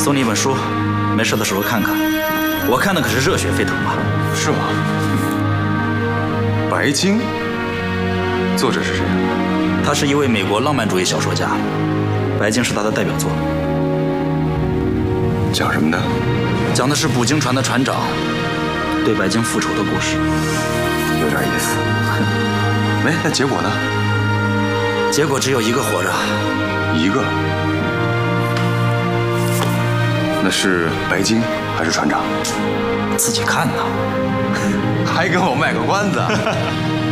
送你一本书，没事的时候看看。我看的可是热血沸腾吧？ 是吗？白鲸，作者是谁？ 他是一位美国浪漫主义小说家，白鲸是他的代表作。 讲什么的？ 讲的是捕鲸船的船长对白鲸复仇的故事。 有点意思。哎，那结果呢？ 结果只有一个活着。 一个？那是白鲸还是船长？ 自己看呐。 还跟我卖个关子。